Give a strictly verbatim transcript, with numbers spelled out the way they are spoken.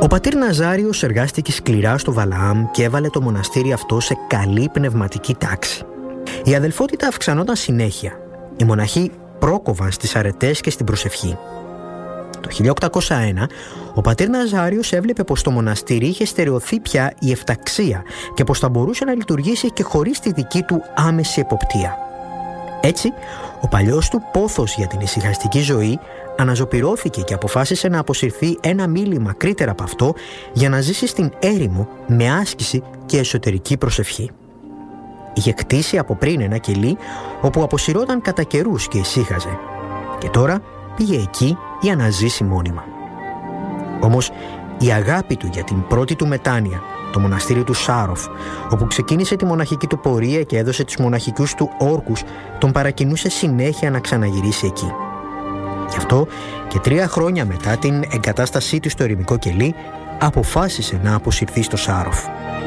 Ο πατήρ Ναζάριος εργάστηκε σκληρά στο Βαλαάμ και έβαλε το μοναστήρι αυτό σε καλή πνευματική τάξη. Η αδελφότητα αυξανόταν συνέχεια. Οι μοναχοί πρόκοβαν στις αρετές και στην προσευχή. Το χίλια οκτακόσια ένα, ο πατήρ Ναζάριος έβλεπε πως το μοναστήρι είχε στερεωθεί πια η εφταξία και πως θα μπορούσε να λειτουργήσει και χωρίς τη δική του άμεση εποπτεία. Έτσι, ο παλιός του πόθος για την ησυχαστική ζωή αναζωπυρώθηκε και αποφάσισε να αποσυρθεί ένα μίλι μακρύτερα από αυτό για να ζήσει στην έρημο με άσκηση και εσωτερική προσευχή. Είχε κτίσει από πριν ένα κελί όπου αποσυρώταν κατά καιρούς και ησύχαζε, και τώρα πήγε εκεί για να ζήσει μόνιμα. Όμως η αγάπη του για την πρώτη του μετάνοια, το μοναστήρι του Σάροφ, όπου ξεκίνησε τη μοναχική του πορεία και έδωσε τους μοναχικούς του όρκους, τον παρακινούσε συνέχεια να ξαναγυρίσει εκεί. Γι' αυτό και τρία χρόνια μετά την εγκατάστασή του στο ερημικό κελί, αποφάσισε να αποσυρθεί στο Σάροφ.